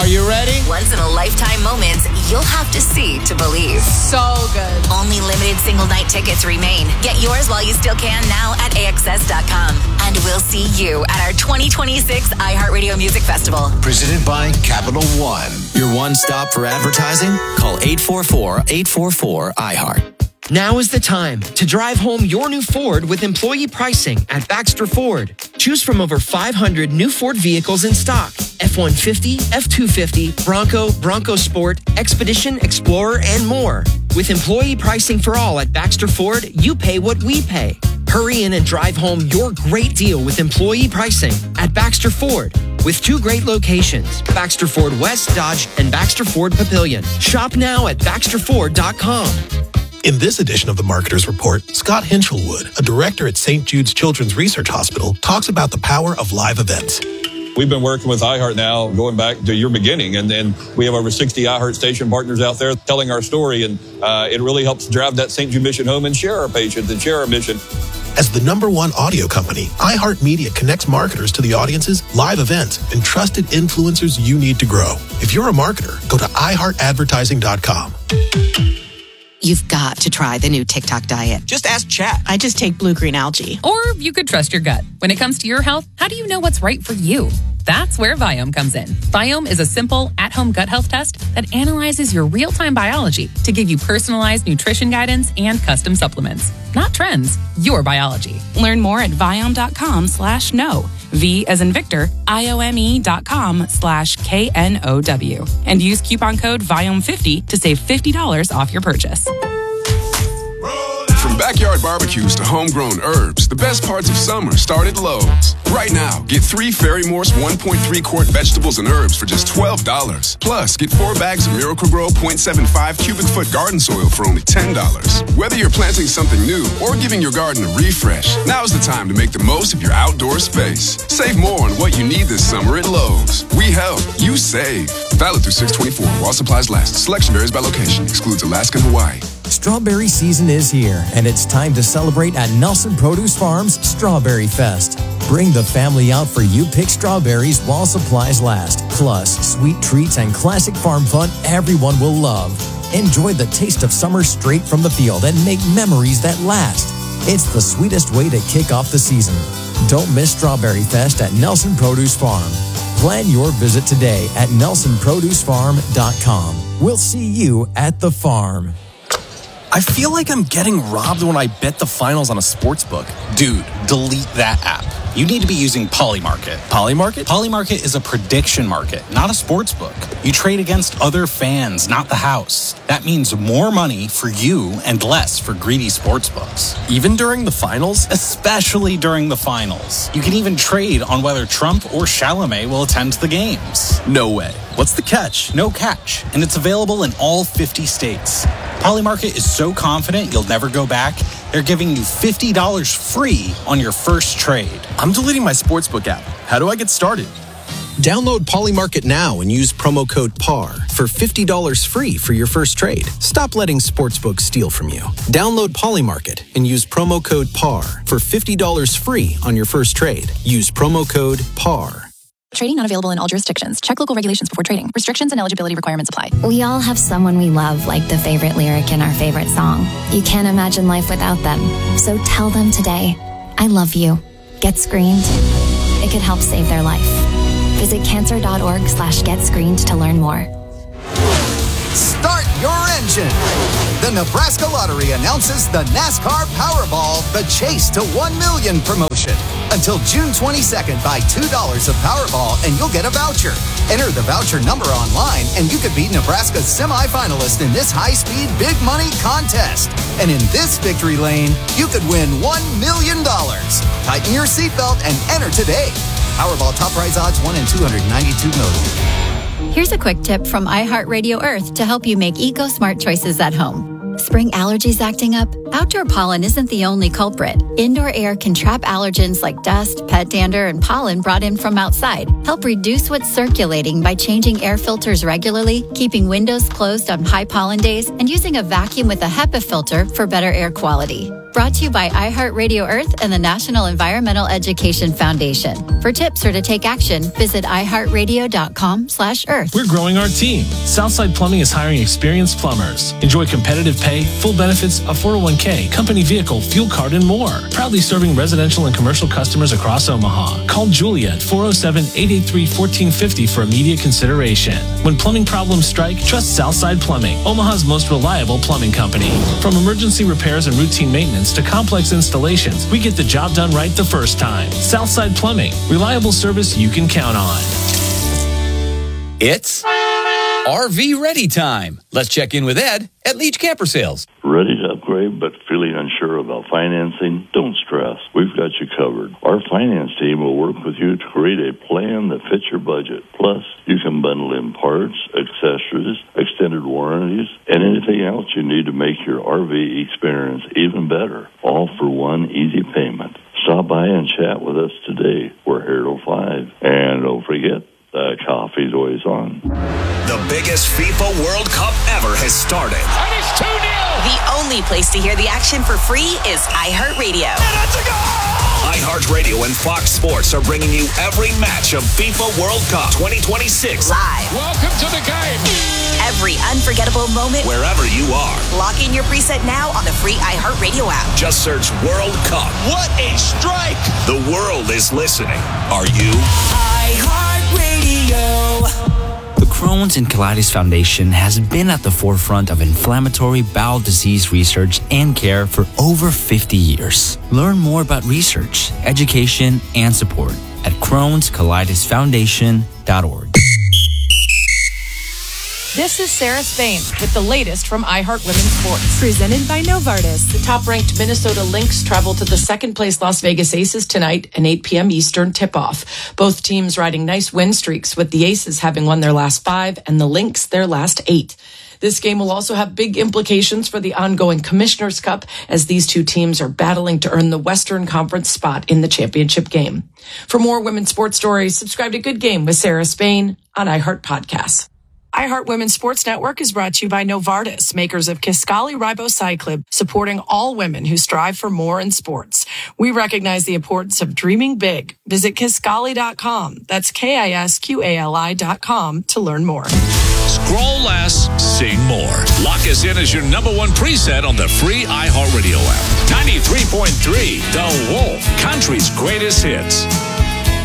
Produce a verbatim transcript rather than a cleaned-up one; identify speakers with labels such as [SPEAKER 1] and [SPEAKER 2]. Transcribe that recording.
[SPEAKER 1] Are you ready?
[SPEAKER 2] Once-in-a-lifetime moments you'll have to see to believe.
[SPEAKER 3] So good.
[SPEAKER 2] Only limited single-night tickets remain. Get yours while you still can now at A X S dot com. And we'll see you at our twenty twenty-six iHeartRadio Music Festival.
[SPEAKER 4] Presented by Capital One.
[SPEAKER 5] Your one stop for advertising? Call eight four four, eight four four, I heart.
[SPEAKER 6] Now is the time to drive home your new Ford with employee pricing at Baxter Ford. Choose from over five hundred new Ford vehicles in stock. F one fifty, F two fifty, Bronco, Bronco Sport, Expedition, Explorer, and more. With employee pricing for all at Baxter Ford, you pay what we pay. Hurry in and drive home your great deal with employee pricing at Baxter Ford. With two great locations, Baxter Ford West, Dodge, and Baxter Ford Papillion. Shop now at Baxter Ford dot com.
[SPEAKER 7] In this edition of the Marketer's Report, Scott Hinchelwood, a director at Saint Jude's Children's Research Hospital, talks about the power of live events.
[SPEAKER 8] We've been working with iHeart now going back to your beginning, and then we have over sixty iHeart station partners out there telling our story, and uh, it really helps drive that Saint Jude mission home and share our patients and share our mission.
[SPEAKER 7] As the number one audio company, iHeartMedia connects marketers to the audiences, live events, and trusted influencers you need to grow. If you're a marketer, go to i heart advertising dot com.
[SPEAKER 9] You've got to try the new TikTok diet.
[SPEAKER 10] Just ask Chat.
[SPEAKER 11] I just take blue-green algae.
[SPEAKER 12] Or you could trust your gut. When it comes to your health, how do you know what's right for you? That's where Viome comes in. Viome is a simple, at-home gut health test that analyzes your real-time biology to give you personalized nutrition guidance and custom supplements. Not trends, your biology.
[SPEAKER 13] Learn more at Viome.com slash no. V as in Victor, I-O-M-E dot com slash K N O W. And use coupon code Viome fifty to save fifty dollars off your purchase.
[SPEAKER 14] From backyard barbecues to homegrown herbs, the best parts of summer start at Lowe's. Right now, get three Fairy Morse one point three quart vegetables and herbs for just twelve dollars. Plus, get four bags of Miracle-Gro point seven five cubic foot garden soil for only ten dollars. Whether you're planting something new or giving your garden a refresh, now's the time to make the most of your outdoor space. Save more on what you need this summer at Lowe's. We help, you save. Valid through six twenty-four while supplies last. Selection varies by location. Excludes Alaska and Hawaii.
[SPEAKER 15] Strawberry season is here, and it's time to celebrate at Nelson Produce Farm's Strawberry Fest. Bring the family out for You Pick Strawberries while supplies last. Plus, sweet treats and classic farm fun everyone will love. Enjoy the taste of summer straight from the field and make memories that last. It's the sweetest way to kick off the season. Don't miss Strawberry Fest at Nelson Produce Farm. Plan your visit today at nelson produce farm dot com. We'll see you at the farm.
[SPEAKER 16] I feel like I'm getting robbed when I bet the finals on a sports book.
[SPEAKER 17] Dude, delete that app. You need to be using Polymarket.
[SPEAKER 16] Polymarket?
[SPEAKER 17] Polymarket is a prediction market, not a sports book. You trade against other fans, not the house. That means more money for you and less for greedy sports books.
[SPEAKER 16] Even during the finals?
[SPEAKER 17] Especially during the finals. You can even trade on whether Trump or Chalamet will attend the games.
[SPEAKER 16] No way. What's the catch?
[SPEAKER 17] No catch. And it's available in all fifty states. Polymarket is so confident you'll never go back, they're giving you fifty dollars free on your first trade.
[SPEAKER 16] I'm deleting my sportsbook app. How do I get started?
[SPEAKER 18] Download Polymarket now and use promo code P A R for fifty dollars free for your first trade. Stop letting sportsbooks steal from you. Download Polymarket and use promo code P A R for fifty dollars free on your first trade. Use promo code P A R.
[SPEAKER 19] Trading not available in all jurisdictions. Check local regulations before trading. Restrictions and eligibility requirements apply.
[SPEAKER 20] We all have someone we love, like the favorite lyric in our favorite song. You can't imagine life without them. So tell them today, I love you. Get screened. It could help save their life. Visit cancer.org slash get screened to learn more.
[SPEAKER 21] Start your engine. The Nebraska Lottery announces the NASCAR Powerball, the Chase to one million promotion. Until June twenty-second, buy two dollars of Powerball and you'll get a voucher. Enter the voucher number online and you could be Nebraska's semifinalist in this high-speed big money contest. And in this victory lane, you could win one million dollars. Tighten your seatbelt and enter today. Powerball top prize odds one in two hundred ninety-two million.
[SPEAKER 22] Here's a quick tip from iHeartRadio Earth to help you make eco-smart choices at home. Spring allergies acting up? Outdoor pollen isn't the only culprit. Indoor air can trap allergens like dust, pet dander, and pollen brought in from outside. Help reduce what's circulating by changing air filters regularly, keeping windows closed on high pollen days, and using a vacuum with a HEPA filter for better air quality. Brought to you by iHeartRadio Earth and the National Environmental Education Foundation. For tips or to take action, visit iHeartRadio.com slash Earth.
[SPEAKER 1] We're growing our team. Southside Plumbing is hiring experienced plumbers. Enjoy competitive pay, full benefits, a four oh one k, company vehicle, fuel card, and more. Proudly serving residential and commercial customers across Omaha. Call Julia at four oh seven, eight eight three, one four five oh for immediate consideration. When plumbing problems strike, trust Southside Plumbing, Omaha's most reliable plumbing company. From emergency repairs and routine maintenance to complex installations, we get the job done right the first time. Southside Plumbing, reliable service you can count on.
[SPEAKER 3] It's R V ready time. Let's check in with Ed at Leach Camper Sales.
[SPEAKER 10] Ready to upgrade but feeling unsure about financing? Don't stress. We've got you covered. Our finance team will work with you to create a plan that fits your budget. Plus, you can bundle in parts, accessories, extended warranties, and anything else you need to make your R V experience even better, all for one easy payment. Stop by and chat with us today. We're here till five. And don't forget, the coffee's always on.
[SPEAKER 4] The biggest FIFA World Cup ever has started.
[SPEAKER 2] And it's two nil. The only place to hear the action for free is iHeartRadio. And that's a goal!
[SPEAKER 4] iHeartRadio and Fox Sports are bringing you every match of FIFA World Cup twenty twenty-six.
[SPEAKER 2] Live.
[SPEAKER 4] Welcome to the game.
[SPEAKER 2] Every unforgettable moment.
[SPEAKER 4] Wherever you are.
[SPEAKER 2] Lock in your preset now on the free iHeartRadio app.
[SPEAKER 4] Just search World Cup. What a strike! The world is listening. Are you?
[SPEAKER 11] The Crohn's and Colitis Foundation has been at the forefront of inflammatory bowel disease research and care for over fifty years. Learn more about research, education, and support at crohns colitis foundation dot org.
[SPEAKER 23] This is Sarah Spain with the latest from iHeart Women's Sports. Presented by Novartis. The top-ranked Minnesota Lynx travel to the second-place Las Vegas Aces tonight, an eight p.m. Eastern tip-off. Both teams riding nice win streaks, with the Aces having won their last five and the Lynx their last eight. This game will also have big implications for the ongoing Commissioner's Cup, as these two teams are battling to earn the Western Conference spot in the championship game. For more women's sports stories, subscribe to Good Game with Sarah Spain on iHeart Podcasts. iHeart Women's Sports Network is brought to you by Novartis, makers of Kisqali Ribociclib, supporting all women who strive for more in sports. We recognize the importance of dreaming big. Visit Kisqali dot com. That's K I S Q A L I dot com to learn more.
[SPEAKER 24] Scroll less, sing more. Lock us in as your number one preset on the free iHeartRadio app. ninety-three point three, The Wolf, country's greatest hits.